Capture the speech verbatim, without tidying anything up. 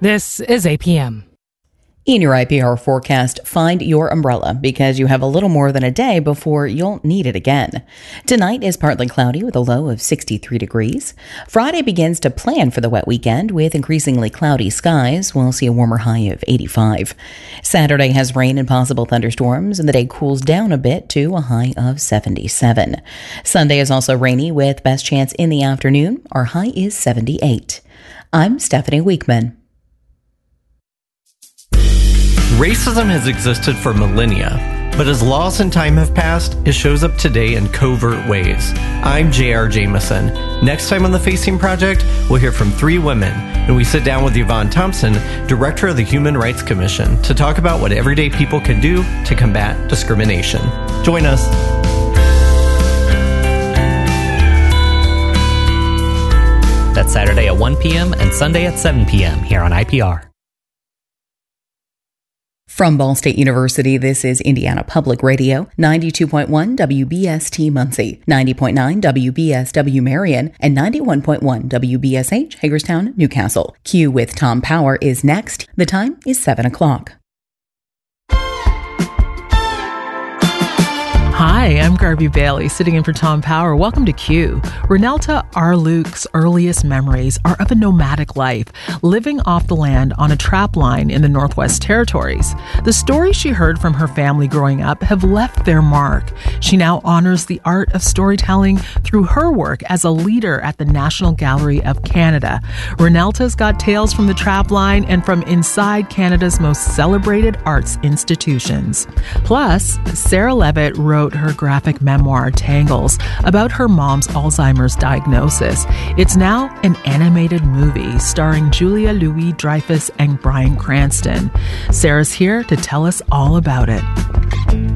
This is A P M. In your I P R forecast, find your umbrella because you have a little more than a day before you'll need it again. Tonight is partly cloudy with a low of sixty-three degrees. Friday begins to plan for the wet weekend with increasingly cloudy skies. We'll see a warmer high of eighty-five. Saturday has rain and possible thunderstorms, and the day cools down a bit to a high of seventy-seven. Sunday is also rainy with best chance in the afternoon. Our high is seventy-eight. I'm Stephanie Weekman. Racism has existed for millennia, but as laws and time have passed, it shows up today in covert ways. I'm J R Jameson. Next time on The Facing Project, we'll hear from three women, and we sit down with Yvonne Thompson, Director of the Human Rights Commission, to talk about what everyday people can do to combat discrimination. Join us. That's Saturday at one p.m. and Sunday at seven p.m. here on I P R. From Ball State University, this is Indiana Public Radio, ninety-two point one W B S T Muncie, ninety point nine W B S W Marion, and ninety-one point one W B S H Hagerstown, Newcastle. Q with Tom Power is next. The time is seven o'clock. Hi, I'm Garby Bailey, sitting in for Tom Power. Welcome to Q. Renelta Arluke's earliest memories are of a nomadic life, living off the land on a trap line in the Northwest Territories. The stories she heard from her family growing up have left their mark. She now honors the art of storytelling through her work as a leader at the National Gallery of Canada. Renelta's got tales from the trap line and from inside Canada's most celebrated arts institutions. Plus, Sarah Levitt wrote her graphic memoir, Tangles, about her mom's Alzheimer's diagnosis. It's now an animated movie starring Julia Louis-Dreyfus and Bryan Cranston. Sarah's here to tell us all about it.